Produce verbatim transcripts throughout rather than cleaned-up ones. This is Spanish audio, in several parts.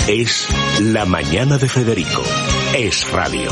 Es La Mañana de Federico. Es radio.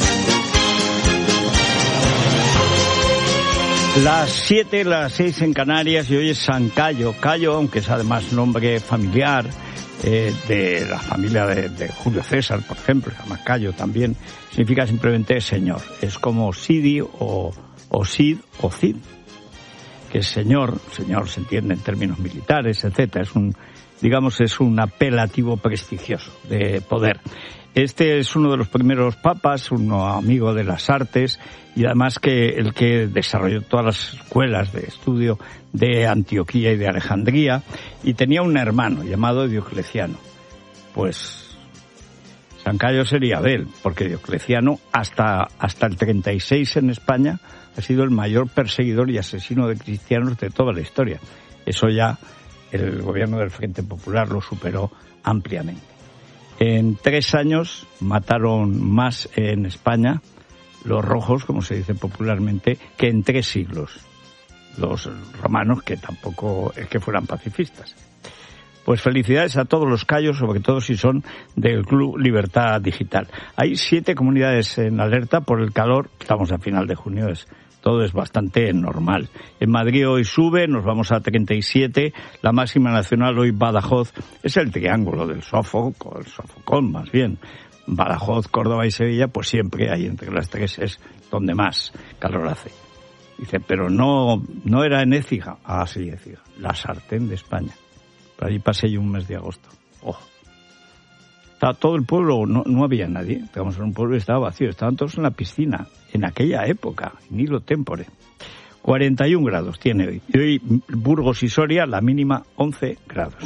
Las siete, las seis en Canarias, y hoy es San Cayo. Cayo, aunque es además nombre familiar eh, de la familia de, de Julio César, por ejemplo, se llama Cayo también, significa simplemente señor. Es como Sidi o, o Sid o Cid, que es señor, señor se entiende en términos militares, etcétera. Es un, digamos, es un apelativo prestigioso de poder. Este es uno de los primeros papas, un amigo de las artes y además que el que desarrolló todas las escuelas de estudio de Antioquía y de Alejandría, y tenía un hermano llamado Diocleciano. Pues San Cayo sería de él, porque Diocleciano hasta, hasta el treinta y seis en España ha sido el mayor perseguidor y asesino de cristianos de toda la historia. Eso ya el gobierno del Frente Popular lo superó ampliamente. En tres años mataron más en España los rojos, como se dice popularmente, que en tres siglos los romanos, que tampoco es que fueran pacifistas. Pues felicidades a todos los cayos, sobre todo si son del Club Libertad Digital. Hay siete comunidades en alerta por el calor. Estamos a final de junio, es, todo es bastante normal. En Madrid hoy sube, nos vamos a treinta y siete. La máxima nacional hoy Badajoz es el triángulo del Sófoco, el Sofocón más bien. Badajoz, Córdoba y Sevilla, pues siempre hay entre las tres es donde más calor hace. Dice, pero no, no era en Écija. Ah, sí, Écija, la sartén de España. Por allí pasé yo un mes de agosto. Ojo. Estaba todo el pueblo, no, no había nadie. Estábamos en un pueblo y estaba vacío. Estaban todos en la piscina. En aquella época, Nilo Tempore. cuarenta y un grados tiene hoy. Y hoy Burgos y Soria, la mínima once grados.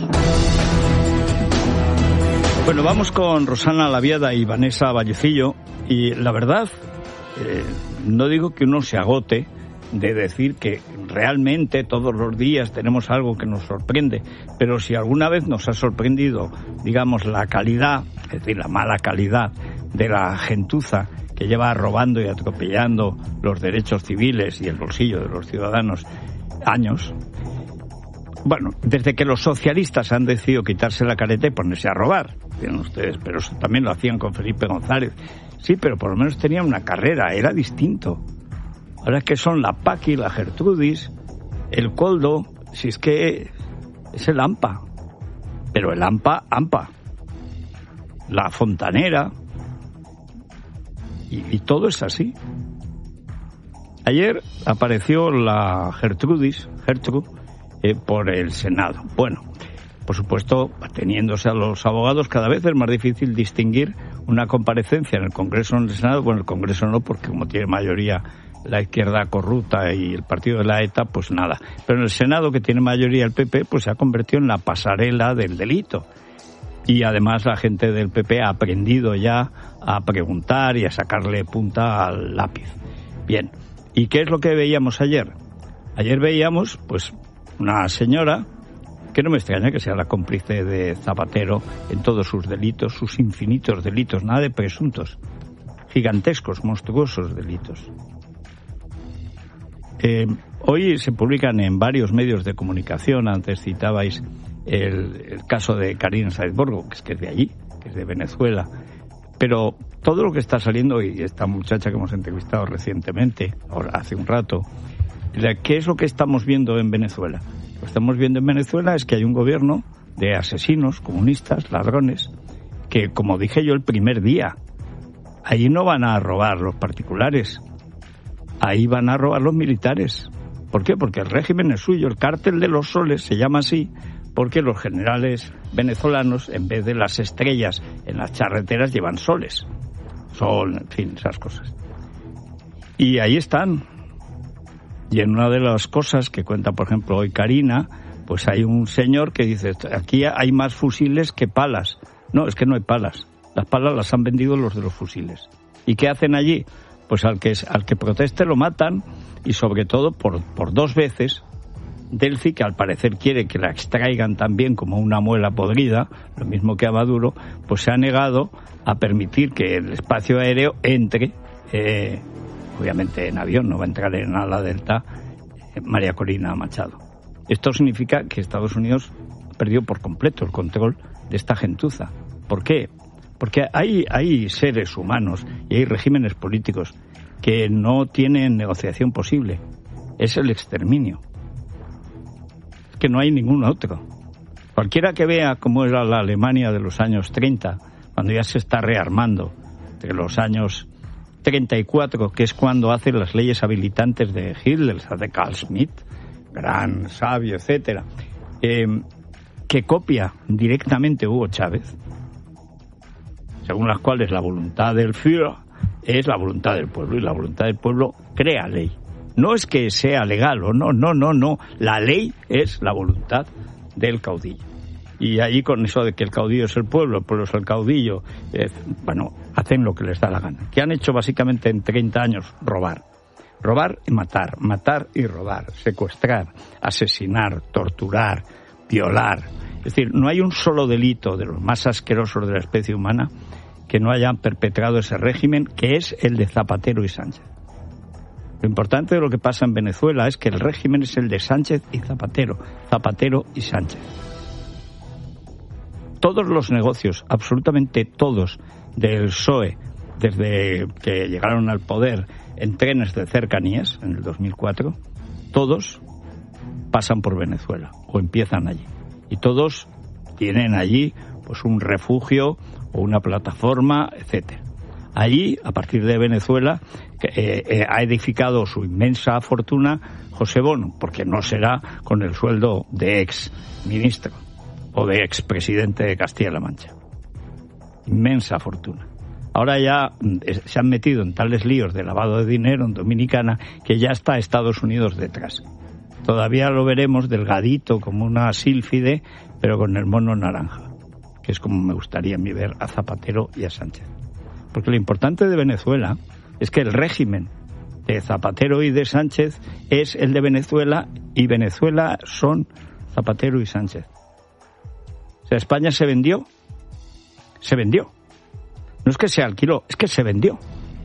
Bueno, vamos con Rosana Laviada y Vanessa Vallecillo. Y la verdad, eh, no digo que uno se agote de decir que realmente todos los días tenemos algo que nos sorprende, pero si alguna vez nos ha sorprendido, digamos, la calidad, es decir, la mala calidad de la gentuza que lleva robando y atropellando los derechos civiles y el bolsillo de los ciudadanos años, bueno, desde que los socialistas han decidido quitarse la careta y ponerse a robar, tienen ustedes, pero eso también lo hacían con Felipe González, sí, pero por lo menos tenían una carrera, era distinto. Ahora es que son la Paqui, la Gertrudis, el Coldo, si es que es el AMPA, pero el AMPA, AMPA, la Fontanera, y, y todo es así. Ayer apareció la Gertrudis, Gertrude, eh, por el Senado. Bueno, por supuesto, ateniéndose a los abogados, cada vez es más difícil distinguir una comparecencia en el Congreso o en el Senado. Bueno, el Congreso no, porque como tiene mayoría la izquierda corrupta y el partido de la ETA, pues nada. Pero en el Senado, que tiene mayoría el P P, pues se ha convertido en la pasarela del delito. Y además la gente del P P ha aprendido ya a preguntar y a sacarle punta al lápiz. Bien, ¿y qué es lo que veíamos ayer? Ayer veíamos, pues, una señora que no me extraña que sea la cómplice de Zapatero en todos sus delitos, sus infinitos delitos, nada de presuntos, gigantescos, monstruosos delitos. Eh, hoy se publican en varios medios de comunicación, antes citabais el, el caso de Karina Saizborgo, que es que es de allí, que es de Venezuela, pero todo lo que está saliendo, y esta muchacha que hemos entrevistado recientemente, ahora hace un rato, ¿qué es lo que estamos viendo en Venezuela? Lo que estamos viendo en Venezuela es que hay un gobierno de asesinos, comunistas, ladrones, que, como dije yo el primer día, ahí no van a robar los particulares, ahí van a robar los militares. ¿Por qué? Porque el régimen es suyo, el cártel de los soles se llama así, porque los generales venezolanos, en vez de las estrellas en las charreteras, llevan soles. Sol, en fin, esas cosas. Y ahí están. Y en una de las cosas que cuenta, por ejemplo, hoy Karina, pues hay un señor que dice, aquí hay más fusiles que palas. No, es que no hay palas. Las palas las han vendido los de los fusiles. ¿Y qué hacen allí? Pues al que, al que proteste lo matan, y sobre todo por, por dos veces. Delphi, que al parecer quiere que la extraigan también como una muela podrida, lo mismo que a Maduro, pues se ha negado a permitir que el espacio aéreo entre, eh, obviamente en avión, no va a entrar en ala delta, eh, María Corina Machado. Esto significa que Estados Unidos ha perdido por completo el control de esta gentuza. ¿Por qué? Porque hay, hay seres humanos y hay regímenes políticos que no tienen negociación posible. Es el exterminio. Es que no hay ningún otro. Cualquiera que vea cómo era la Alemania de los años treinta, cuando ya se está rearmando, de los años treinta y cuatro, que es cuando hacen las leyes habilitantes de Hitler, de Carl Schmitt, gran sabio, etcétera, eh, que copia directamente Hugo Chávez, según las cuales la voluntad del Führer es la voluntad del pueblo, y la voluntad del pueblo crea ley. No es que sea legal o no, no, no, no. La ley es la voluntad del caudillo. Y allí con eso de que el caudillo es el pueblo, el pueblo es el caudillo, eh, bueno, hacen lo que les da la gana. ¿Qué han hecho básicamente en treinta años? Robar. Robar y matar, matar y robar, secuestrar, asesinar, torturar, violar. Es decir, no hay un solo delito de los más asquerosos de la especie humana que no hayan perpetrado ese régimen, que es el de Zapatero y Sánchez. Lo importante de lo que pasa en Venezuela es que el régimen es el de Sánchez y Zapatero, Zapatero y Sánchez. Todos los negocios, absolutamente todos, del P S O E, desde que llegaron al poder en trenes de cercanías, en el dos mil cuatro, todos pasan por Venezuela, o empiezan allí. Y todos tienen allí pues un refugio o una plataforma, etcétera. Allí, a partir de Venezuela, eh, eh, ha edificado su inmensa fortuna José Bono, porque no será con el sueldo de ex ministro o de ex presidente de Castilla-La Mancha. Inmensa fortuna. Ahora ya eh, se han metido en tales líos de lavado de dinero en Dominicana que ya está Estados Unidos detrás. Todavía lo veremos delgadito como una sílfide, pero con el mono naranja, que es como me gustaría a mí ver a Zapatero y a Sánchez. Porque lo importante de Venezuela es que el régimen de Zapatero y de Sánchez es el de Venezuela, y Venezuela son Zapatero y Sánchez. O sea, España se vendió, se vendió. No es que se alquiló, es que se vendió.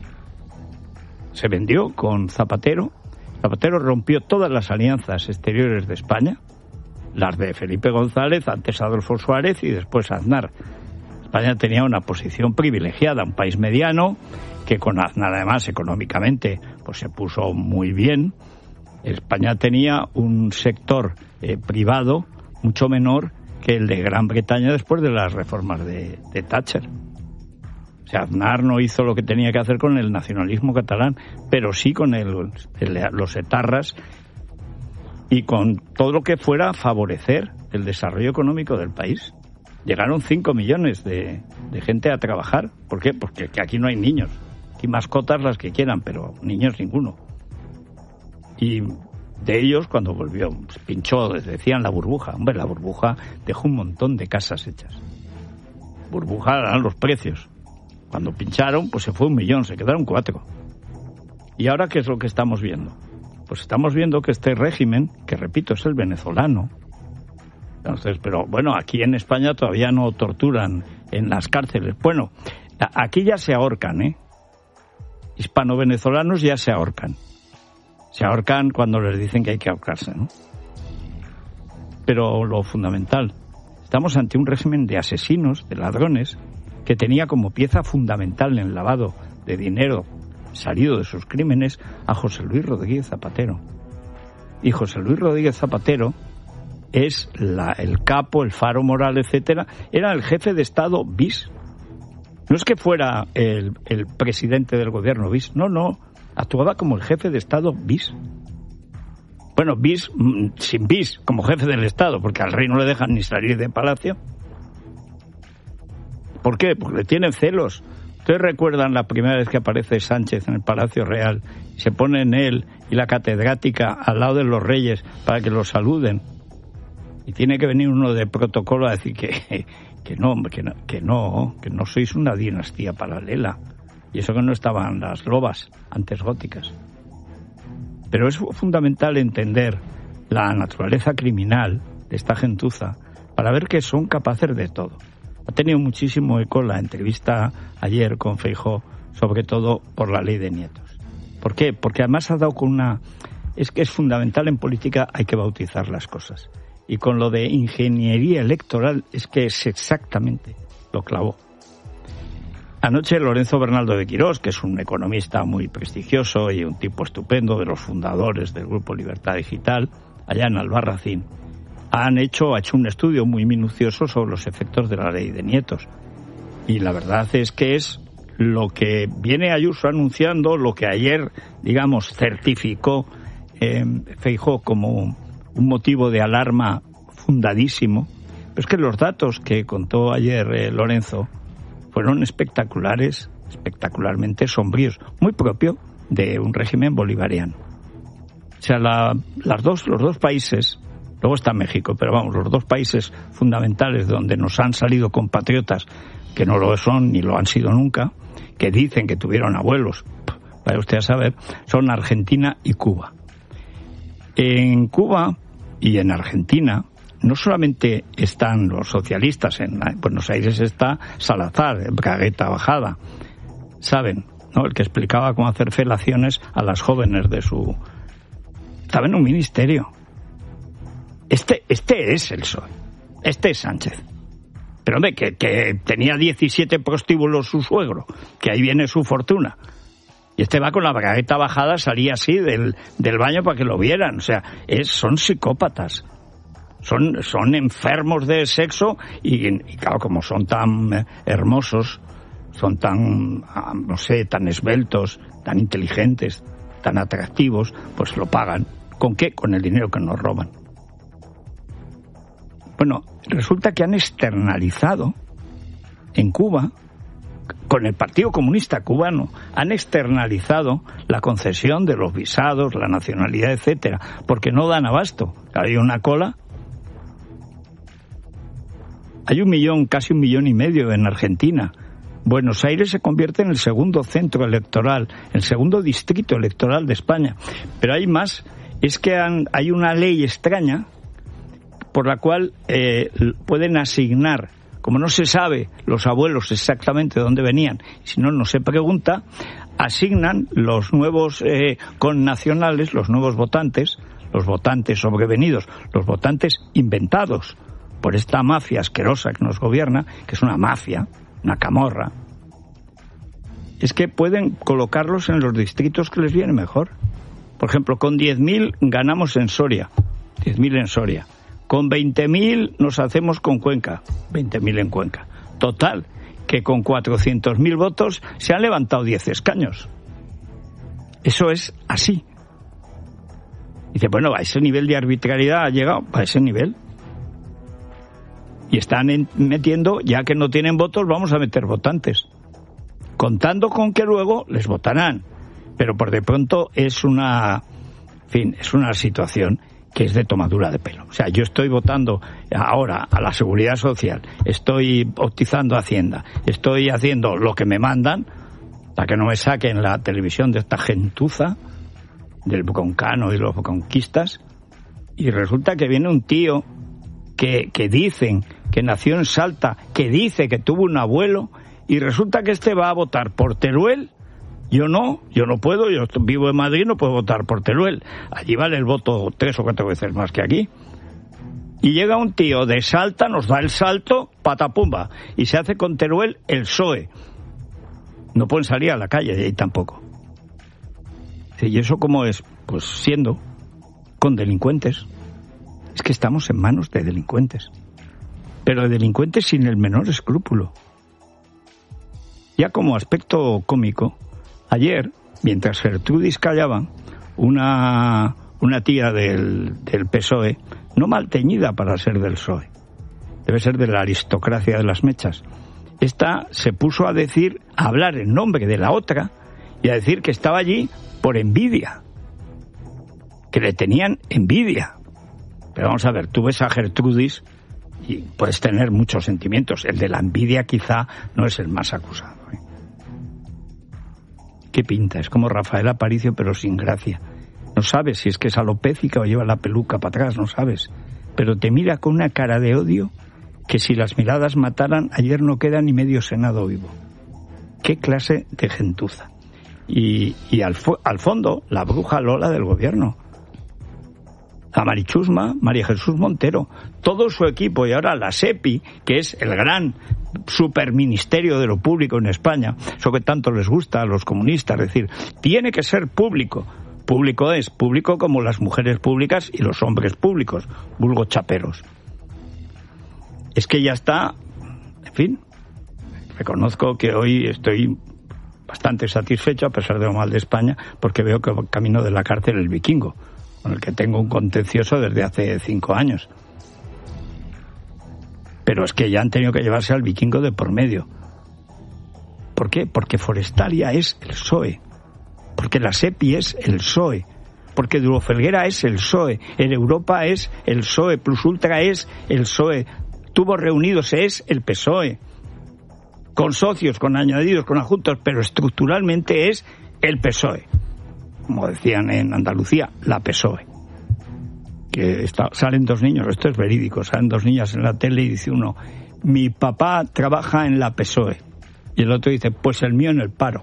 Se vendió con Zapatero. Zapatero rompió todas las alianzas exteriores de España, las de Felipe González, antes Adolfo Suárez y después Aznar. España tenía una posición privilegiada, un país mediano, que con Aznar además económicamente pues se puso muy bien. España tenía un sector eh, privado mucho menor que el de Gran Bretaña después de las reformas de, de Thatcher. O sea, Aznar no hizo lo que tenía que hacer con el nacionalismo catalán, pero sí con el, el, los etarras y con todo lo que fuera a favorecer el desarrollo económico del país. Llegaron cinco millones de, de gente a trabajar. ¿Por qué? Porque que aquí no hay niños. Aquí mascotas las que quieran, pero niños ninguno. Y de ellos, cuando volvió, pues, pinchó, decían la burbuja. Hombre, la burbuja dejó un montón de casas hechas. Burbuja eran los precios. Cuando pincharon, pues se fue un millón, se quedaron cuatro. ¿Y ahora qué es lo que estamos viendo? Pues estamos viendo que este régimen, que repito, es el venezolano. Entonces, pero bueno, aquí en España todavía no torturan en las cárceles. Bueno, aquí ya se ahorcan, ¿eh? Hispano-venezolanos ya se ahorcan. Se ahorcan cuando les dicen que hay que ahorcarse, ¿no? Pero lo fundamental, estamos ante un régimen de asesinos, de ladrones, que tenía como pieza fundamental en el lavado de dinero salido de sus crímenes a José Luis Rodríguez Zapatero. Y José Luis Rodríguez Zapatero es la, el capo, el faro moral, etcétera, era el jefe de Estado bis. No es que fuera el, el presidente del gobierno bis, no, no, actuaba como el jefe de Estado bis. Bueno, bis, sin bis, como jefe del Estado, porque al rey no le dejan ni salir de palacio. ¿Por qué? Porque le tienen celos. ¿Ustedes recuerdan la primera vez que aparece Sánchez en el Palacio Real? Se ponen él y la catedrática al lado de los reyes para que los saluden. Y tiene que venir uno de protocolo a decir que, que no, hombre, que no, que no, que no sois una dinastía paralela. Y eso que no estaban las lobas antes góticas. Pero es fundamental entender la naturaleza criminal de esta gentuza para ver que son capaces de todo. Ha tenido muchísimo eco la entrevista ayer con Feijóo, sobre todo por la ley de nietos. ¿Por qué? Porque además ha dado con una... Es que es fundamental en política, hay que bautizar las cosas. Y con lo de ingeniería electoral es que es exactamente lo clavó. Anoche Lorenzo Bernaldo de Quirós, que es un economista muy prestigioso y un tipo estupendo, de los fundadores del Grupo Libertad Digital, allá en Albarracín, han hecho, ha hecho un estudio muy minucioso sobre los efectos de la ley de nietos. Y la verdad es que es lo que viene Ayuso anunciando, lo que ayer, digamos, certificó eh, Feijóo como un motivo de alarma fundadísimo. Pero es que los datos que contó ayer eh, Lorenzo fueron espectaculares, espectacularmente sombríos, muy propio de un régimen bolivariano. O sea, la, las dos, los dos países, luego está México, pero vamos, los dos países fundamentales donde nos han salido compatriotas que no lo son ni lo han sido nunca, que dicen que tuvieron abuelos, vaya usted a saber, son Argentina y Cuba. En Cuba y en Argentina no solamente están los socialistas, en Buenos Aires está Salazar, Bragueta Bajada, ¿saben? ¿No? El que explicaba cómo hacer felaciones a las jóvenes de su... Estaba en un ministerio. Este, este es el P S O E, este es Sánchez. Pero hombre, que, que tenía diecisiete prostíbulos su suegro, que ahí viene su fortuna. Y este va con la bragueta bajada, salía así del, del baño para que lo vieran. O sea, es, son psicópatas. Son, son enfermos de sexo y, y claro, como son tan hermosos, son tan, no sé, tan esbeltos, tan inteligentes, tan atractivos, pues lo pagan. ¿Con qué? Con el dinero que nos roban. Bueno, resulta que han externalizado en Cuba, con el Partido Comunista Cubano, han externalizado la concesión de los visados, la nacionalidad, etcétera, porque no dan abasto. Hay una cola. Hay un millón, casi un millón y medio en Argentina. Buenos Aires se convierte en el segundo centro electoral, el segundo distrito electoral de España. Pero hay más, es que han, hay una ley extraña por la cual eh, pueden asignar, como no se sabe los abuelos exactamente de dónde venían, si no, no se pregunta, asignan los nuevos eh, connacionales, los nuevos votantes, los votantes sobrevenidos, los votantes inventados por esta mafia asquerosa que nos gobierna, que es una mafia, una camorra, es que pueden colocarlos en los distritos que les viene mejor. Por ejemplo, con diez mil ganamos en Soria, diez mil en Soria. Con veinte mil nos hacemos con Cuenca, veinte mil en Cuenca. Total, que con cuatrocientos mil votos se han levantado diez escaños. Eso es así. Dice, bueno, a ese nivel de arbitrariedad ha llegado, a ese nivel. Y están en, metiendo, ya que no tienen votos, vamos a meter votantes. Contando con que luego les votarán. Pero por de pronto es una, en fin, es una situación que es de tomadura de pelo. O sea, yo estoy votando ahora a la Seguridad Social, estoy bautizando Hacienda, estoy haciendo lo que me mandan, para que no me saquen la televisión de esta gentuza, del broncano y los bronquistas, y resulta que viene un tío que, que dicen que nació en Salta, que dice que tuvo un abuelo, y resulta que este va a votar por Teruel. Yo no, yo no puedo, yo vivo en Madrid, no puedo votar por Teruel. Allí vale el voto tres o cuatro veces más que aquí. Y llega un tío de Salta, nos da el salto, patapumba, y se hace con Teruel el P S O E. No pueden salir a la calle de ahí tampoco. ¿Y eso cómo es? Pues siendo con delincuentes. Es que estamos en manos de delincuentes. Pero de delincuentes sin el menor escrúpulo. Ya como aspecto cómico, ayer, mientras Gertrudis callaba, una, una tía del, del P S O E, no mal teñida para ser del P S O E, debe ser de la aristocracia de las mechas, esta se puso a decir, a hablar en nombre de la otra y a decir que estaba allí por envidia, que le tenían envidia. Pero vamos a ver, tú ves a Gertrudis y puedes tener muchos sentimientos, el de la envidia quizá no es el más acusado. ¿Qué pinta? Es como Rafael Aparicio, pero sin gracia. No sabes si es que es alopécica o lleva la peluca para atrás, no sabes. Pero te mira con una cara de odio que si las miradas mataran, ayer no queda ni medio senado vivo. ¿Qué clase de gentuza? Y, y al, al fondo, la bruja Lola del gobierno. a Marichusma, María Jesús Montero, todo su equipo, y ahora la SEPI, que es el gran superministerio de lo público en España, eso que tanto les gusta a los comunistas, es decir, tiene que ser público. Público es público como las mujeres públicas y los hombres públicos, vulgo chaperos. Es que ya está, en fin, reconozco que hoy estoy bastante satisfecho, a pesar de lo mal de España, porque veo que camino de la cárcel el Vikingo, con el que tengo un contencioso desde hace cinco años. Pero es que ya han tenido que llevarse al Vikingo de por medio. ¿Por qué? Porque Forestalia es el P S O E, porque la SEPI es el P S O E, porque Duro Felguera es el P S O E, en Europa es el P S O E, Plus Ultra es el P S O E, Tubos Reunidos es el P S O E, con socios, con añadidos, con adjuntos, pero estructuralmente es el P S O E. Como decían en Andalucía, la P S O E. Que está, salen dos niños, esto es verídico, salen dos niñas en la tele y dice uno, mi papá trabaja en la P S O E. Y el otro dice, pues el mío en el paro.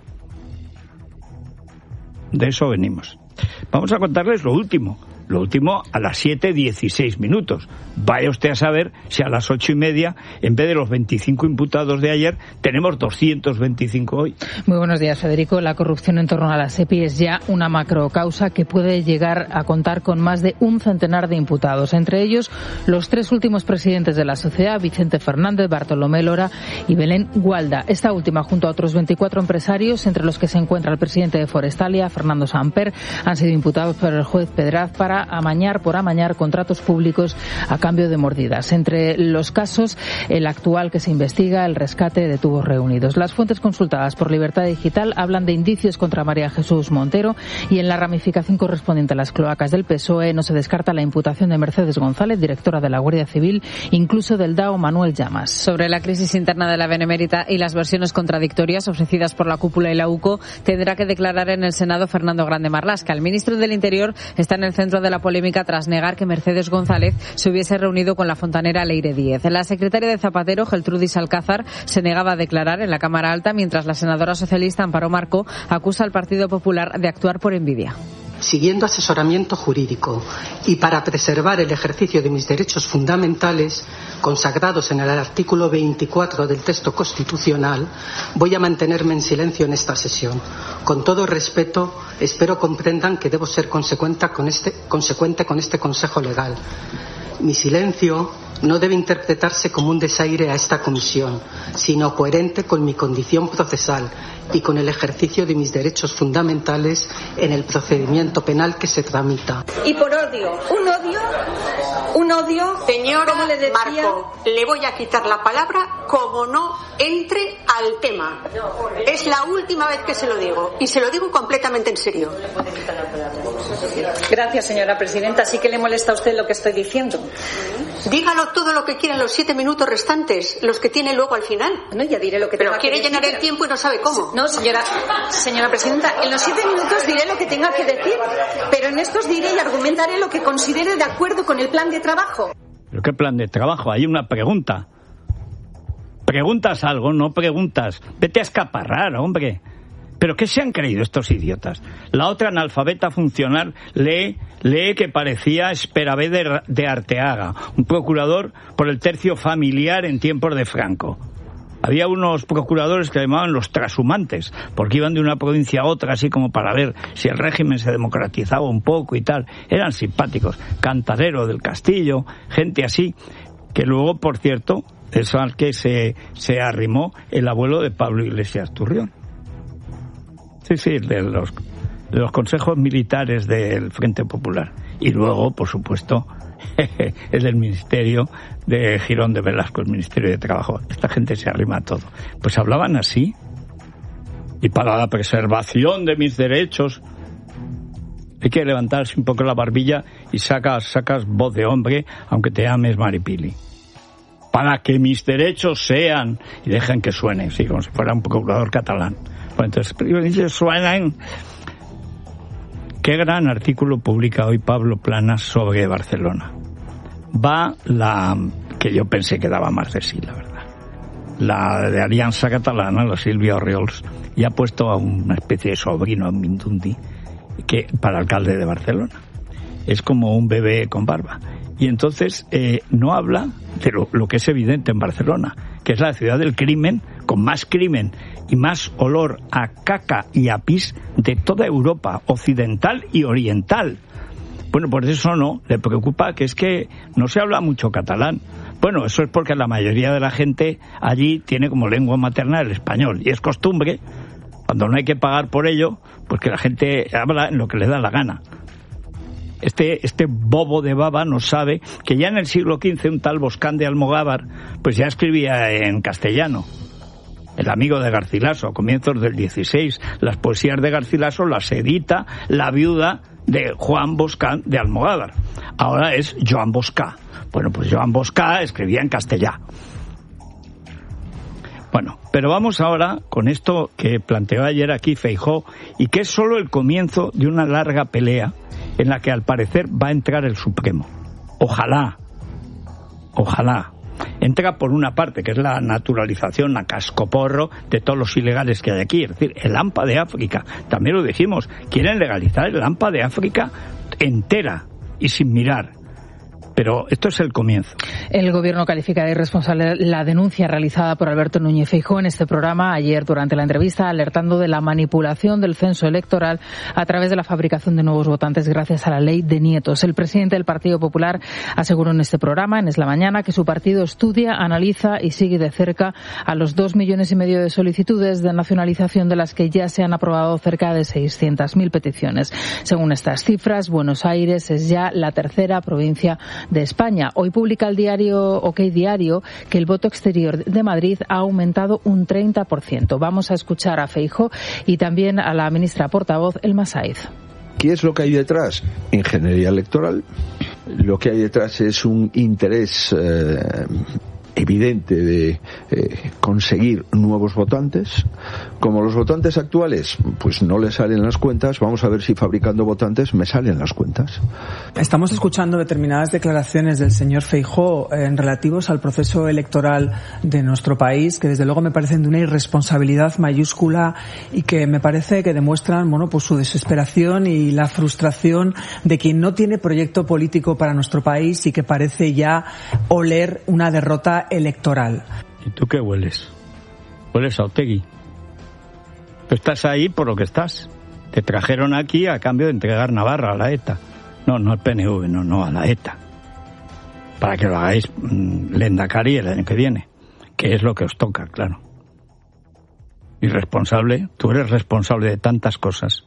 De eso venimos. Vamos a contarles lo último. Lo último a las siete dieciséis minutos. Vaya usted a saber si a las ocho y media, en vez de los veinticinco imputados de ayer, tenemos doscientos veinticinco hoy. Muy buenos días, Federico. La corrupción en torno a la SEPI es ya una macrocausa que puede llegar a contar con más de un centenar de imputados. Entre ellos, los tres últimos presidentes de la sociedad, Vicente Fernández, Bartolomé Lora y Belén Gualda. Esta última, junto a otros veinticuatro empresarios, entre los que se encuentra el presidente de Forestalia, Fernando Samper, han sido imputados por el juez Pedraz para amañar por amañar contratos públicos a cambio de mordidas. Entre los casos, el actual que se investiga, el rescate de Tubos Reunidos. Las fuentes consultadas por Libertad Digital hablan de indicios contra María Jesús Montero y en la ramificación correspondiente a las cloacas del P S O E no se descarta la imputación de Mercedes González, directora de la Guardia Civil, incluso del D A O Manuel Llamas. Sobre la crisis interna de la Benemérita y las versiones contradictorias ofrecidas por la cúpula y la U C O, tendrá que declarar en el Senado Fernando Grande Marlaska. El ministro del Interior está en el centro de la polémica tras negar que Mercedes González se hubiese reunido con la fontanera Leire Díez. La secretaria de Zapatero, Geltrudis Alcázar, se negaba a declarar en la Cámara Alta, mientras la senadora socialista Amparo Marco acusa al Partido Popular de actuar por envidia. Siguiendo asesoramiento jurídico y para preservar el ejercicio de mis derechos fundamentales consagrados en el artículo veinticuatro del texto constitucional, voy a mantenerme en silencio en esta sesión. Con todo respeto, espero comprendan que debo ser consecuente con este, consecuente con este consejo legal. Mi silencio no debe interpretarse como un desaire a esta comisión, sino coherente con mi condición procesal y con el ejercicio de mis derechos fundamentales en el procedimiento penal que se tramita. Y por odio, un odio, un odio, señora como le decía... Marco, le voy a quitar la palabra como no entre al tema. Es la última vez que se lo digo, y se lo digo completamente en serio. Gracias, señora presidenta. ¿Sí que le molesta a usted lo que estoy diciendo? Dígalo todo lo que quiera en los siete minutos restantes, los que tiene luego al final. No, ya diré lo que Pero tenga quiere que llenar decir. el tiempo y no sabe cómo. No, señora, señora presidenta, en los siete minutos diré lo que tenga que decir, pero en estos diré y argumentaré lo que considere de acuerdo con el plan de trabajo. ¿Pero qué plan de trabajo? Hay una pregunta. Preguntas algo, no preguntas. Vete a escaparrar, hombre. ¿Pero qué se han creído estos idiotas? La otra analfabeta funcional lee, lee que parecía Esperavé de, de Arteaga, un procurador por el tercio familiar en tiempos de Franco. Había unos procuradores que llamaban los trashumantes, porque iban de una provincia a otra, así como para ver si el régimen se democratizaba un poco y tal. Eran simpáticos. Cantarero del Castillo, gente así, que luego, por cierto, es al que se, se arrimó el abuelo de Pablo Iglesias Turrión. Sí, sí, de los, de los consejos militares del Frente Popular. Y luego, por supuesto, es del Ministerio de Girón de Velasco, el Ministerio de Trabajo. Esta gente se arrima a todo. Pues hablaban así. Y para la preservación de mis derechos hay que levantarse un poco la barbilla y sacas, sacas voz de hombre, aunque te llames Maripili. Para que mis derechos sean... Y dejen que suene, sí, como si fuera un procurador catalán. Bueno, entonces suenan. Qué gran artículo publica hoy Pablo Planas sobre Barcelona. Va la que yo pensé que daba más de sí, la verdad. La de Alianza Catalana, la Silvia Orriols, y ha puesto a una especie de sobrino, Mindundi, que para alcalde de Barcelona. es como un bebé con barba. Y entonces eh, no habla de lo, lo que es evidente en Barcelona, que es la ciudad del crimen, con más crimen y más olor a caca y a pis de toda Europa occidental y oriental. Bueno, por eso no, le preocupa que es que no se habla mucho catalán. Bueno, eso es porque la mayoría de la gente allí tiene como lengua materna el español, y es costumbre, cuando no hay que pagar por ello, pues que la gente habla en lo que le da la gana. Este, este bobo de baba no sabe que ya en el siglo quince un tal Boscán de Almogávar pues ya escribía en castellano. El amigo de Garcilaso, a comienzos del dieciséis, las poesías de Garcilaso las edita la viuda de Juan Boscán de Almogávar. Ahora es Joan Boscá. Bueno, pues Joan Boscá escribía en castellano. Bueno, pero vamos ahora con esto que planteó ayer aquí Feijóo y que es solo el comienzo de una larga pelea en la que al parecer va a entrar el Supremo. Ojalá, ojalá. Entra por una parte, que es la naturalización a cascoporro de todos los ilegales que hay aquí. Es decir, el AMPA de África, también lo dijimos, quieren legalizar el AMPA de África entera y sin mirar. Pero esto es el comienzo. El Gobierno califica de irresponsable la denuncia realizada por Alberto Núñez Feijóo en este programa ayer durante la entrevista, alertando de la manipulación del censo electoral a través de la fabricación de nuevos votantes gracias a la ley de nietos. El presidente del Partido Popular aseguró en este programa, en Es la Mañana, que su partido estudia, analiza y sigue de cerca a los dos millones y medio de solicitudes de nacionalización, de las que ya se han aprobado cerca de seiscientas mil peticiones. Según estas cifras, Buenos Aires es ya la tercera provincia de España. Hoy publica el diario OK Diario que el voto exterior de Madrid ha aumentado un treinta por ciento. Vamos a escuchar a Feijóo y también a la ministra portavoz, Elma Sáez. ¿Qué es lo que hay detrás? Ingeniería electoral. Lo que hay detrás es un interés eh, evidente de eh, conseguir nuevos votantes. Como los votantes actuales pues no les salen las cuentas, vamos a ver si fabricando votantes me salen las cuentas. Estamos escuchando determinadas declaraciones del señor Feijóo en relativos al proceso electoral de nuestro país, que desde luego me parecen de una irresponsabilidad mayúscula y que me parece que demuestran, bueno, pues su desesperación y la frustración de quien no tiene proyecto político para nuestro país y que parece ya oler una derrota electoral. ¿Y tú qué hueles? ¿Hueles a Otegi? Tú estás ahí por lo que estás. Te trajeron aquí a cambio de entregar Navarra a la ETA. No, no al P N V, no, no, a la ETA. Para que lo hagáis mmm, Lehendakari el año que viene. Que es lo que os toca, claro. Irresponsable. Tú eres responsable de tantas cosas.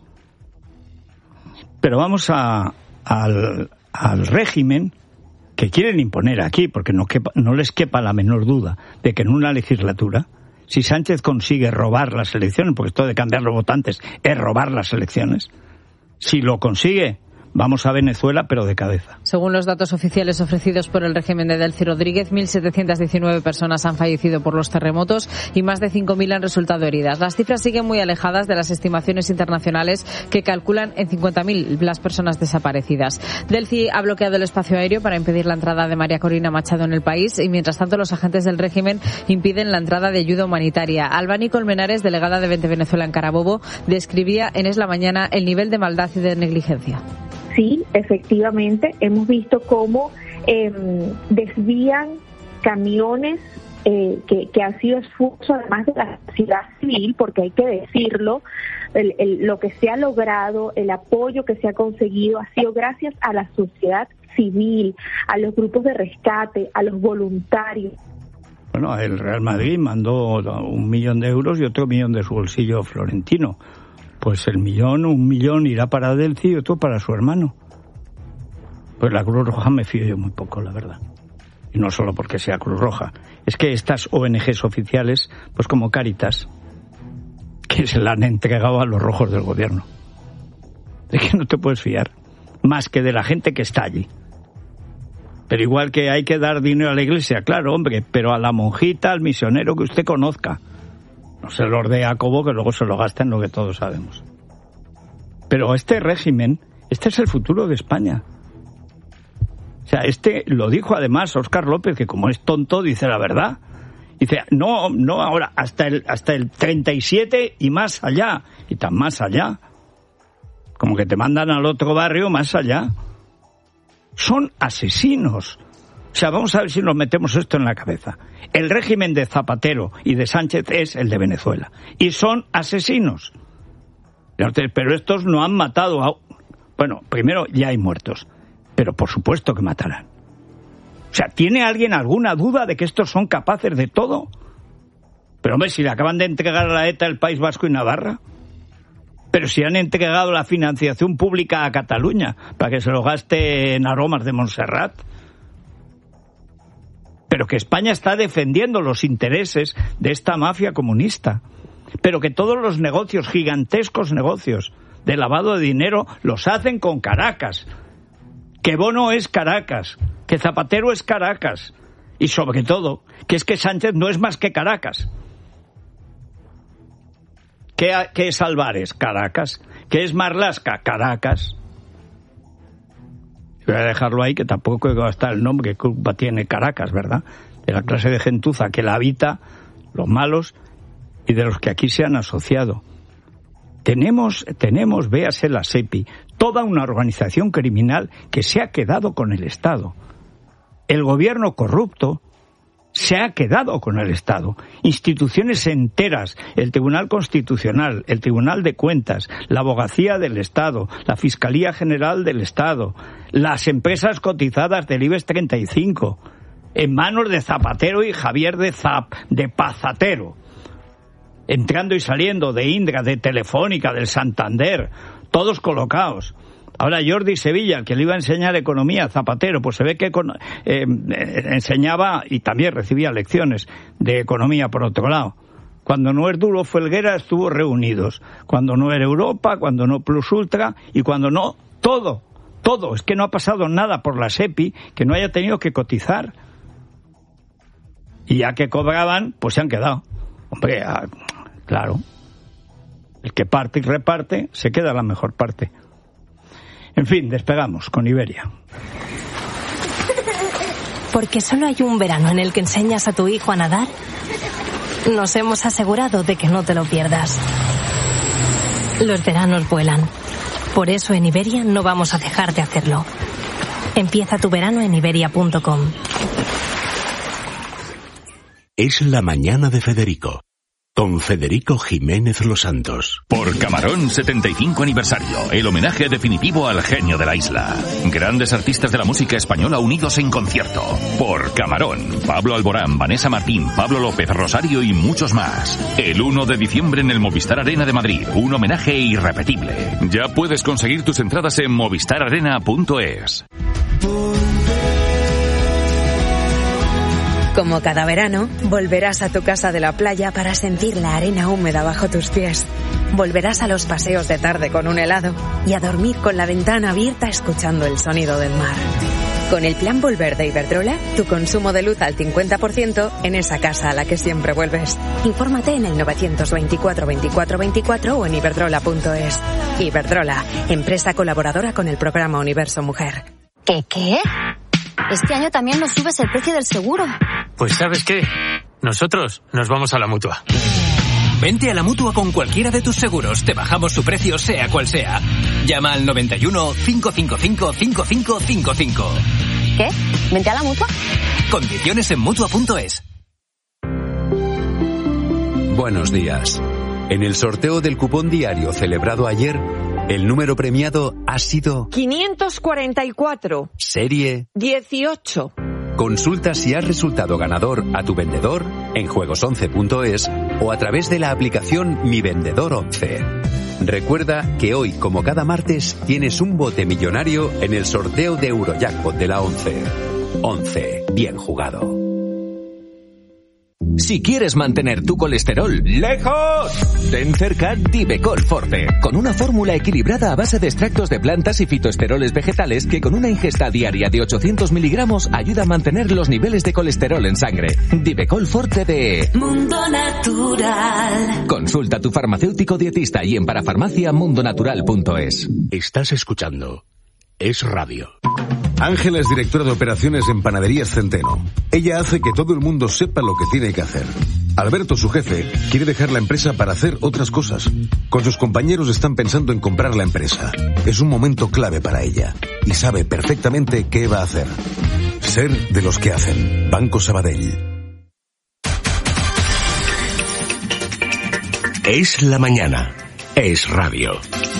Pero vamos a, al, al régimen que quieren imponer aquí, porque no, quepa, no les quepa la menor duda de que en una legislatura, si Sánchez consigue robar las elecciones, porque esto de cambiar los votantes es robar las elecciones, si lo consigue, vamos a Venezuela, pero de cabeza. Según los datos oficiales ofrecidos por el régimen de Delcy Rodríguez, mil setecientas diecinueve personas han fallecido por los terremotos y más de cinco mil han resultado heridas. Las cifras siguen muy alejadas de las estimaciones internacionales que calculan en cincuenta mil las personas desaparecidas. Delcy ha bloqueado el espacio aéreo para impedir la entrada de María Corina Machado en el país y, mientras tanto, los agentes del régimen impiden la entrada de ayuda humanitaria. Albany Colmenares, delegada de Vente Venezuela en Carabobo, describía en Es la Mañana el nivel de maldad y de negligencia. Sí, efectivamente, hemos visto cómo eh, desvían camiones eh, que, que han sido esfuerzo además de la sociedad civil, porque hay que decirlo, el, el, lo que se ha logrado, el apoyo que se ha conseguido ha sido gracias a la sociedad civil, a los grupos de rescate, a los voluntarios. Bueno, el Real Madrid mandó un millón de euros y otro millón de su bolsillo florentino. Pues el millón, un millón irá para Delcy y otro para su hermano. Pues la Cruz Roja me fío yo muy poco, la verdad. Y no solo porque sea Cruz Roja. Es que estas O N Ges oficiales, pues como Cáritas, que se la han entregado a los rojos del gobierno. De que no te puedes fiar, más que de la gente que está allí. Pero igual que hay que dar dinero a la iglesia, claro, hombre, pero a la monjita, al misionero que usted conozca. No se lo dé a Jacobo, que luego se lo gasta en lo que todos sabemos. Pero este régimen, este es el futuro de España. O sea, este lo dijo además Óscar López, que como es tonto dice la verdad. Dice, no, no ahora, hasta el, hasta el treinta y siete y más allá. Y tan más allá. Como que te mandan al otro barrio más allá. son asesinos. O sea, vamos a ver si nos metemos esto en la cabeza. El régimen de Zapatero y de Sánchez es el de Venezuela. Y son asesinos. Pero estos no han matado a... Bueno, primero ya hay muertos. Pero por supuesto que matarán. O sea, ¿tiene alguien alguna duda de que estos son capaces de todo? Pero hombre, si le acaban de entregar a la ETA el País Vasco y Navarra. Pero si han entregado la financiación pública a Cataluña para que se lo gaste en aromas de Montserrat. Pero que España está defendiendo los intereses de esta mafia comunista. Pero que todos los negocios, gigantescos negocios de lavado de dinero, los hacen con Caracas. Que Bono es Caracas, que Zapatero es Caracas. Y sobre todo, que es que Sánchez no es más que Caracas. ¿Qué, qué es Álvarez? Caracas. ¿Qué es Marlaska? Caracas. Voy a dejarlo ahí, que tampoco va a estar el nombre que culpa tiene Caracas, ¿verdad? De la clase de gentuza que la habita, los malos, y de los que aquí se han asociado. Tenemos, tenemos, véase la SEPI, toda una organización criminal que se ha quedado con el Estado. El gobierno corrupto se ha quedado con el Estado. Instituciones enteras, el Tribunal Constitucional, el Tribunal de Cuentas, la Abogacía del Estado, la Fiscalía General del Estado, las empresas cotizadas del IBEX treinta y cinco, en manos de Zapatero y Javier de Zap, de Pazatero, entrando y saliendo de Indra, de Telefónica, del Santander, todos colocados. Ahora Jordi Sevilla, que le iba a enseñar economía a Zapatero, pues se ve que con, eh, enseñaba y también recibía lecciones de economía por otro lado. Cuando no es duro Felguera estuvo reunidos. Cuando no era Europa, cuando no Plus Ultra y cuando no, todo, todo. Es que no ha pasado nada por la SEPI que no haya tenido que cotizar. Y ya que cobraban, pues se han quedado. Hombre, ah, claro. El que parte y reparte se queda la mejor parte. En fin, despegamos con Iberia. Porque solo hay un verano en el que enseñas a tu hijo a nadar, nos hemos asegurado de que no te lo pierdas. Los veranos vuelan. Por eso en Iberia no vamos a dejar de hacerlo. Empieza tu verano en iberia punto com. Es la mañana de Federico. Con Federico Jiménez Los Santos. Por Camarón setenta y cinco aniversario, el homenaje definitivo al genio de la isla. Grandes artistas de la música española unidos en concierto. Por Camarón, Pablo Alborán, Vanessa Martín, Pablo López, Rosario y muchos más. El uno de diciembre en el Movistar Arena de Madrid, un homenaje irrepetible. Ya puedes conseguir tus entradas en movistar arena punto es. Como cada verano, volverás a tu casa de la playa para sentir la arena húmeda bajo tus pies. Volverás a los paseos de tarde con un helado y a dormir con la ventana abierta escuchando el sonido del mar. Con el plan Volver de Iberdrola, tu consumo de luz al cincuenta por ciento en esa casa a la que siempre vuelves. Infórmate en el novecientos veinticuatro veinticuatro veinticuatro o en iberdrola punto es. Iberdrola, empresa colaboradora con el programa Universo Mujer. ¿Qué qué? Este año también nos subes el precio del seguro. Pues ¿sabes qué? Nosotros nos vamos a la Mutua. Vente a la Mutua con cualquiera de tus seguros. Te bajamos su precio sea cual sea. Llama al noventa y uno, cinco cinco cinco, cinco cinco cinco cinco. ¿Qué? ¿Vente a la Mutua? Condiciones en mutua punto es. Buenos días. En el sorteo del cupón diario celebrado ayer, el número premiado ha sido quinientos cuarenta y cuatro. Serie dieciocho. Consulta si has resultado ganador a tu vendedor en juegos once punto es o a través de la aplicación Mi Vendedor once. Recuerda que hoy, como cada martes, tienes un bote millonario en el sorteo de Eurojackpot de la once. once. Bien jugado. Si quieres mantener tu colesterol lejos, ten cerca Divecol Forte, con una fórmula equilibrada a base de extractos de plantas y fitoesteroles vegetales que con una ingesta diaria de ochocientos miligramos ayuda a mantener los niveles de colesterol en sangre. Divecol Forte de Mundo Natural. Consulta a tu farmacéutico dietista y en parafarmacia mundonatural punto es. Estás escuchando Es Radio. Ángela es directora de operaciones en Panaderías Centeno. Ella hace que todo el mundo sepa lo que tiene que hacer. Alberto, su jefe, quiere dejar la empresa para hacer otras cosas. Con sus compañeros están pensando en comprar la empresa. Es un momento clave para ella y sabe perfectamente qué va a hacer. Ser de los que hacen. Banco Sabadell. Es la mañana. Es radio.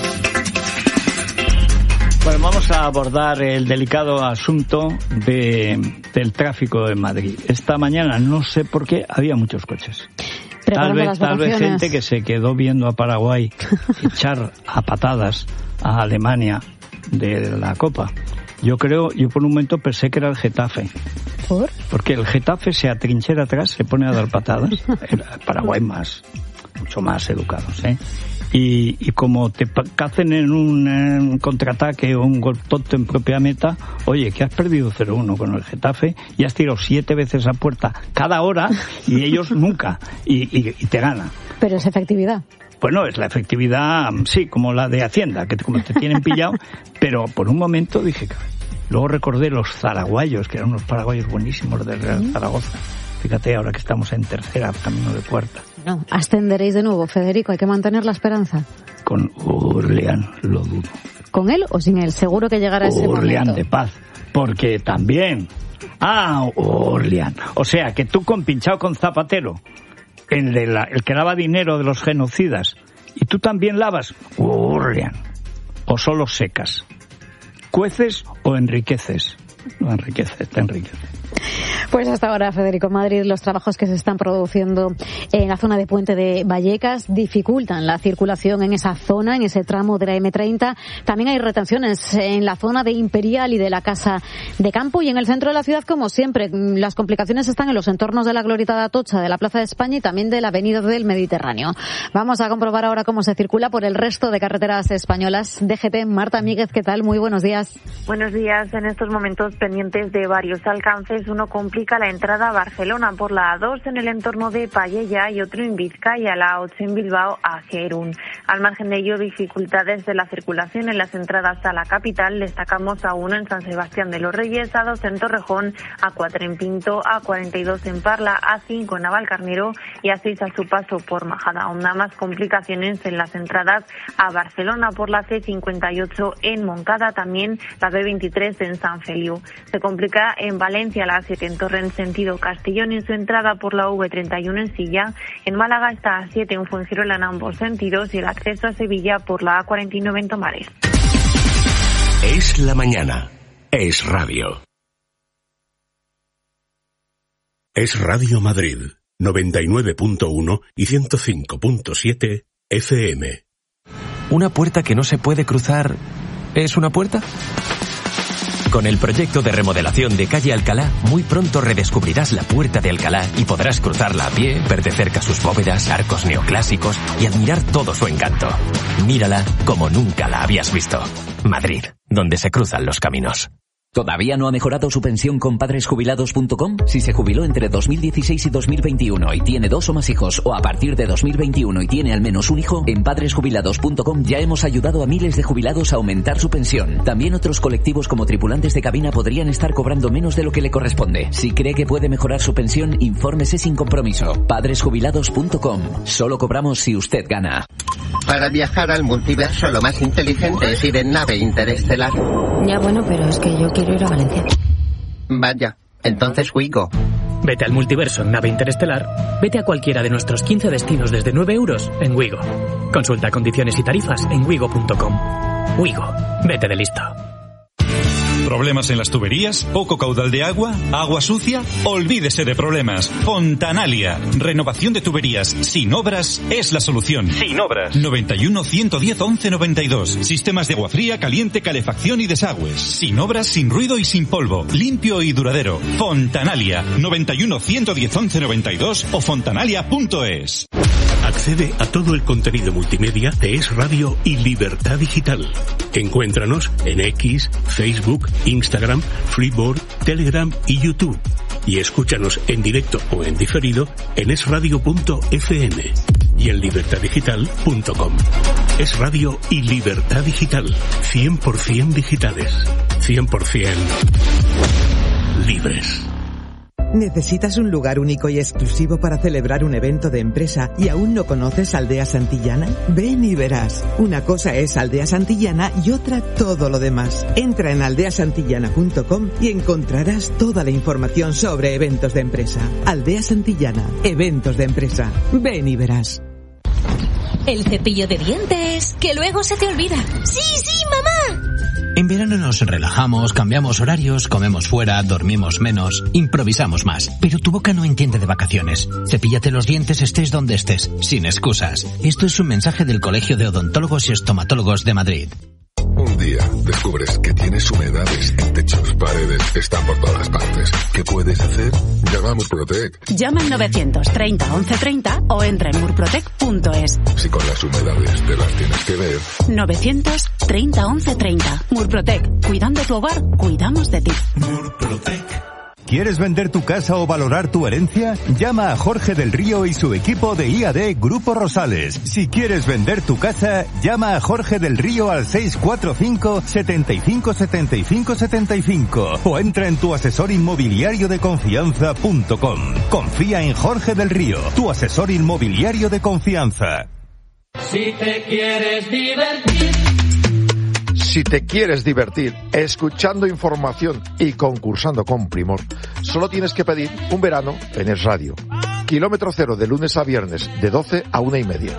Bueno, vamos a abordar el delicado asunto de, del tráfico en Madrid. Esta mañana, no sé por qué, había muchos coches. Tal vez, tal vez gente que se quedó viendo a Paraguay echar a patadas a Alemania de la Copa. Yo creo, yo por un momento pensé que era el Getafe. ¿Por? Porque el Getafe se atrinchera atrás, se pone a dar patadas. El Paraguay más, mucho más educados, ¿eh? Y, y como te cacen en un, en un contraataque o un gol tonto en propia meta, oye, que has perdido cero uno con el Getafe y has tirado siete veces a puerta cada hora y ellos nunca, y, y, y te ganan. Pero es efectividad. Bueno, es la efectividad, sí, como la de Hacienda, que como te tienen pillado, pero por un momento dije, luego recordé los zaraguayos, que eran unos paraguayos buenísimos del Real Zaragoza. Fíjate, ahora que estamos en tercera, camino de cuarta. No, ascenderéis de nuevo, Federico, hay que mantener la esperanza. Con Orleán, lo dudo. ¿Con él o sin él? Seguro que llegará ese momento. Orleán de paz, porque también... Ah, Orleán. O sea, que tú compinchado con Zapatero, el, de la, el que lava dinero de los genocidas, y tú también lavas, Orleán. O solo secas. ¿Cueces o enriqueces? No enriqueces, te enriqueces. Pues hasta ahora, Federico, Madrid, los trabajos que se están produciendo en la zona de Puente de Vallecas dificultan la circulación en esa zona, en ese tramo de la eme treinta. También hay retenciones en la zona de Imperial y de la Casa de Campo, y en el centro de la ciudad, como siempre, las complicaciones están en los entornos de la Glorieta de Atocha, de la Plaza de España y también de la Avenida del Mediterráneo. Vamos a comprobar ahora cómo se circula por el resto de carreteras españolas. D G T, Marta Míguez, ¿qué tal? Muy buenos días. Buenos días. En estos momentos pendientes de varios alcances, uno complica la entrada a Barcelona por la A dos en el entorno de Pallella y otro en Vizcaya, la ocho en Bilbao hacia Irún. Al margen de ello, dificultades de la circulación en las entradas a la capital. Destacamos a uno en San Sebastián de los Reyes, A dos en Torrejón, A cuatro en Pinto, A cuarenta y dos en Parla, A cinco en Navalcarnero y A seis a su paso por Majadahonda. Más complicaciones en las entradas a Barcelona por la ce cincuenta y ocho en Moncada, también la be veintitrés en San Feliu. Se complica en Valencia la A siete en Torrent sentido Castellón en su entrada por la ve treinta y uno en Silla. En Málaga está A siete en Fuengirola en ambos sentidos y el acceso a Sevilla por la A cuarenta y nueve en Tomares. Es la mañana. Es radio. Es Radio Madrid, noventa y nueve punto uno y ciento cinco punto siete efe eme. ¿Una puerta que no se puede cruzar es una puerta? Con el proyecto de remodelación de Calle Alcalá, muy pronto redescubrirás la Puerta de Alcalá y podrás cruzarla a pie, ver de cerca sus bóvedas, arcos neoclásicos y admirar todo su encanto. Mírala como nunca la habías visto. Madrid, donde se cruzan los caminos. ¿Todavía no ha mejorado su pensión con padres jubilados punto com? Si se jubiló entre dos mil dieciséis y dos mil veintiuno y tiene dos o más hijos, o a partir de dos mil veintiuno y tiene al menos un hijo, en padres jubilados punto com ya hemos ayudado a miles de jubilados a aumentar su pensión. También otros colectivos como tripulantes de cabina podrían estar cobrando menos de lo que le corresponde. Si cree que puede mejorar su pensión, infórmese sin compromiso. padres jubilados punto com. Solo cobramos si usted gana. Para viajar al multiverso, lo más inteligente es ir en nave interestelar. Ya bueno, pero es que yo quiero ir a Valencia. Vaya, entonces Wigo. Vete al multiverso en nave interestelar. Vete a cualquiera de nuestros quince destinos desde nueve euros en Wigo. Consulta condiciones y tarifas en wigo punto com. Wigo, vete de listo. ¿Problemas en las tuberías? ¿Poco caudal de agua? ¿Agua sucia? Olvídese de problemas. Fontanalia. Renovación de tuberías sin obras es la solución. Sin obras. noventa y uno, ciento diez, once noventa y dos. Sistemas de agua fría, caliente, calefacción y desagües. Sin obras, sin ruido y sin polvo. Limpio y duradero. Fontanalia. noventa y uno, ciento diez, once noventa y dos o fontanalia punto es. Accede a todo el contenido multimedia de Es Radio y Libertad Digital. Encuéntranos en X, Facebook, Instagram, Freeboard, Telegram y YouTube. Y escúchanos en directo o en diferido en es radio punto efe eme y en libertad digital punto com. Es Radio y Libertad Digital. cien por ciento digitales. cien por ciento libres. ¿Necesitas un lugar único y exclusivo para celebrar un evento de empresa y aún no conoces Aldea Santillana? Ven y verás. Una cosa es Aldea Santillana y otra todo lo demás. Entra en aldea santillana punto com y encontrarás toda la información sobre eventos de empresa. Aldea Santillana, eventos de empresa. Ven y verás. El cepillo de dientes, que luego se te olvida. ¡Sí, sí, mamá! En verano nos relajamos, cambiamos horarios, comemos fuera, dormimos menos, improvisamos más. Pero tu boca no entiende de vacaciones. Cepíllate los dientes estés donde estés, sin excusas. Esto es un mensaje del Colegio de Odontólogos y Estomatólogos de Madrid. Un día descubres que tienes humedades en techos, paredes, están por todas partes. ¿Qué puedes hacer? Llama a Murprotec. Llama al novecientos treinta once treinta o entra en murprotec punto es. Si con las humedades te las tienes que ver. novecientos treinta once treinta. Murprotec. Cuidando tu hogar, cuidamos de ti. Murprotec. ¿Quieres vender tu casa o valorar tu herencia? Llama a Jorge del Río y su equipo de I A D Grupo Rosales. Si quieres vender tu casa, llama a Jorge del Río al seis cuatro cinco, setenta y cinco, setenta y cinco, setenta y cinco o entra en tu asesor inmobiliario de confianza punto com. Confía en Jorge del Río, tu asesor inmobiliario de confianza. Si te quieres divertir. Si te quieres divertir escuchando información y concursando con Primor, solo tienes que pedir un verano en Es Radio. Kilómetro cero de lunes a viernes, de doce a una y media.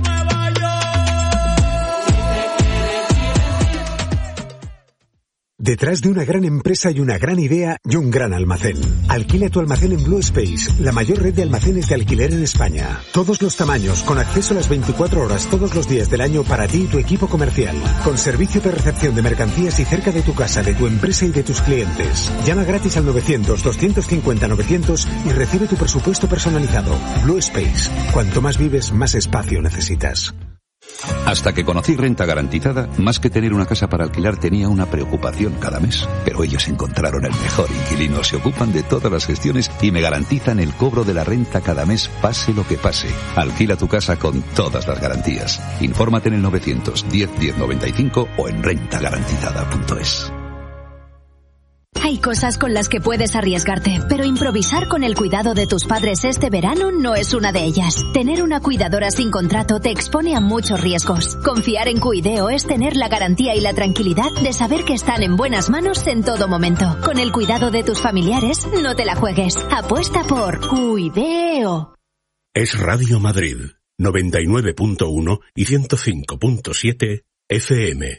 Detrás de una gran empresa hay una gran idea y un gran almacén. Alquila tu almacén en Blue Space, la mayor red de almacenes de alquiler en España. Todos los tamaños, con acceso a las veinticuatro horas todos los días del año para ti y tu equipo comercial. Con servicio de recepción de mercancías y cerca de tu casa, de tu empresa y de tus clientes. Llama gratis al novecientos, doscientos cincuenta, novecientos y recibe tu presupuesto personalizado. Blue Space. Cuanto más vives, más espacio necesitas. Hasta que conocí Renta Garantizada, más que tener una casa para alquilar tenía una preocupación cada mes. Pero ellos encontraron el mejor inquilino, se ocupan de todas las gestiones y me garantizan el cobro de la renta cada mes, pase lo que pase. Alquila tu casa con todas las garantías. Infórmate en el novecientos diez, diez noventa y cinco o en renta garantizada punto es. Hay cosas con las que puedes arriesgarte, pero improvisar con el cuidado de tus padres este verano no es una de ellas. Tener una cuidadora sin contrato te expone a muchos riesgos. Confiar en Cuideo es tener la garantía y la tranquilidad de saber que están en buenas manos en todo momento. Con el cuidado de tus familiares, no te la juegues. Apuesta por Cuideo. Es Radio Madrid, noventa y nueve punto uno y ciento cinco punto siete F M.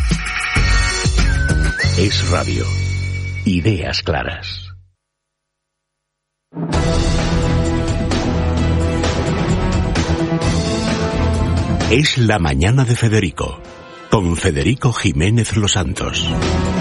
Es Radio. Ideas claras. Es la mañana de Federico, con Federico Jiménez Los Santos.